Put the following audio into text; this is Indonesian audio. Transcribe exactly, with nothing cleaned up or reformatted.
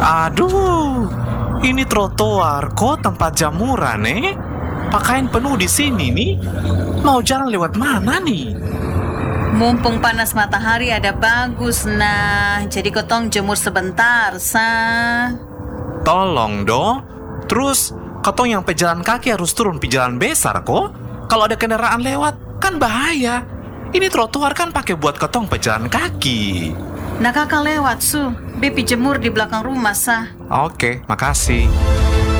Aduh, ini trotoar kok tempat jamuran eh? Pakaian penuh di sini nih. Mau jalan lewat mana nih? Mumpung panas matahari ada bagus, nah. Jadi kotong jemur sebentar, sa. Tolong dong. Terus, katong yang pejalan kaki harus turun pejalan besar kok. Kalau ada kendaraan lewat, kan bahaya. Ini trotoar kan pakai buat katong pejalan kaki. Nah kakak lewat, su. Bepi jemur di belakang rumah, sa. Oke, makasih.